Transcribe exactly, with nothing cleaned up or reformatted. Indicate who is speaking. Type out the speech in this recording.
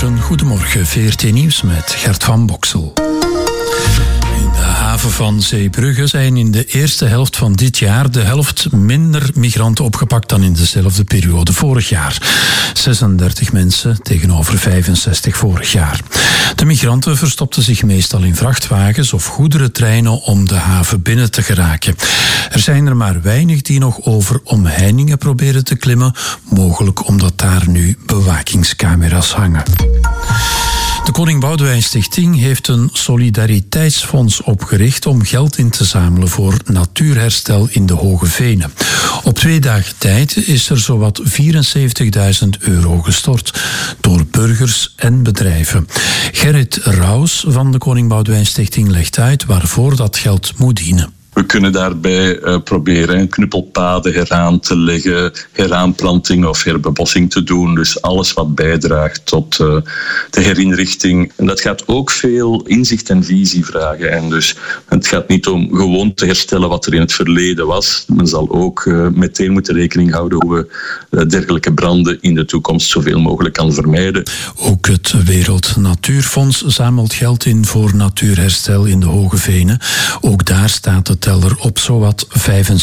Speaker 1: uren. Goedemorgen, V R T Nieuws met Gert van Boksel. In de haven van Zeebrugge zijn in de eerste helft van dit jaar de helft minder migranten opgepakt dan in dezelfde periode vorig jaar. zesendertig mensen tegenover vijfenzestig vorig jaar. De migranten verstopten zich meestal in vrachtwagens of goederentreinen om de haven binnen te geraken. Er zijn er maar weinig die nog over omheiningen proberen te klimmen, mogelijk omdat daar nu bewakingscamera's hangen. De Koning Boudewijn Stichting heeft een solidariteitsfonds opgericht om geld in te zamelen voor natuurherstel in de Hoge Venen. Op twee dagen tijd is er zowat vierenzeventigduizend euro gestort door burgers en bedrijven. Gerrit Raus van de Koning Boudewijn Stichting legt uit waarvoor dat geld moet dienen.
Speaker 2: We kunnen daarbij uh, proberen knuppelpaden heraan te leggen, heraanplanting of herbebossing te doen. Dus alles wat bijdraagt tot uh, de herinrichting. En dat gaat ook veel inzicht en visie vragen. En dus het gaat niet om gewoon te herstellen wat er in het verleden was. Men zal ook uh, meteen moeten rekening houden hoe we uh, dergelijke branden in de toekomst zoveel mogelijk kan vermijden.
Speaker 1: Ook het Wereld Natuurfonds zamelt geld in voor natuurherstel in de Hoge Venen. Ook daar staat het teller op zowat vijfenzestig.